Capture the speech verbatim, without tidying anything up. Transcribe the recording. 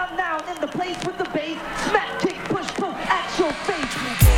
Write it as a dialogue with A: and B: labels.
A: I'm now in the place with the bass. Smack, kick, push, pull, at your face.